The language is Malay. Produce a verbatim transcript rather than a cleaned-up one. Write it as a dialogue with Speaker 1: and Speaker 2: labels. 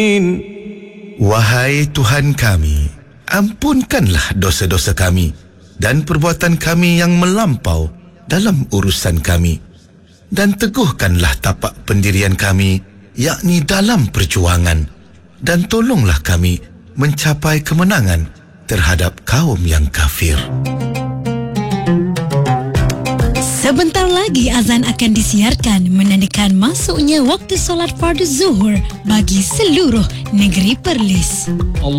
Speaker 1: Wahai Tuhan kami, ampunkanlah dosa-dosa kami dan perbuatan kami yang melampau dalam urusan kami, dan teguhkanlah tapak pendirian kami, yakni dalam perjuangan, dan tolonglah kami mencapai kemenangan terhadap kaum yang kafir.
Speaker 2: Sebentar lagi azan akan disiarkan menandakan masuknya waktu solat fardu zuhur bagi seluruh negeri Perlis.